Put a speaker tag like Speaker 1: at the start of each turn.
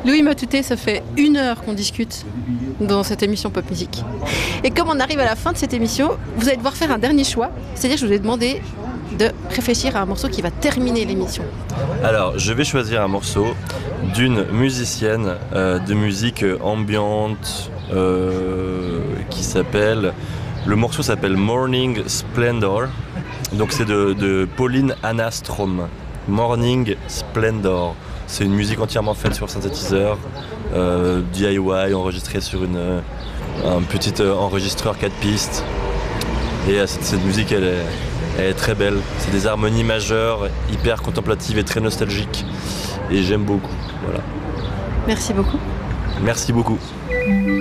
Speaker 1: Louis Matouté, ça fait 1 heure qu'on discute dans cette émission Pop Musique. Et comme on arrive à la fin de cette émission, vous allez devoir faire un dernier choix. C'est-à-dire que je vous ai demandé de réfléchir à un morceau qui va terminer l'émission.
Speaker 2: Alors, je vais choisir un morceau d'une musicienne de musique ambiante qui s'appelle... Le morceau s'appelle Morning Splendor. Donc c'est de Pauline Anna Strom. Morning Splendor. C'est une musique entièrement faite sur synthétiseur, DIY, enregistrée sur un petit enregistreur 4 pistes. Et cette musique, elle est très belle. C'est des harmonies majeures, hyper contemplatives et très nostalgiques. Et j'aime beaucoup. Voilà.
Speaker 1: Merci beaucoup.
Speaker 2: Merci beaucoup.